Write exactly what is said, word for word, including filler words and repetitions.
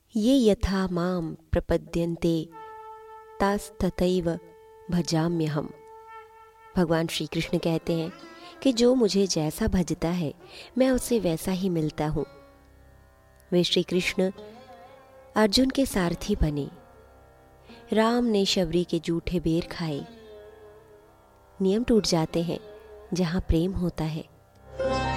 ये यथा मां प्रपद्यन्ते तास्तथैव भजाम्यहम्। भगवान श्री कृष्ण कहते हैं कि जो मुझे जैसा भजता है मैं उससे वैसा ही मिलता हूँ। वे श्री कृष्ण अर्जुन के सारथी बने। राम ने शबरी के जूठे बेर खाए। नियम टूट जाते हैं जहाँ प्रेम होता है।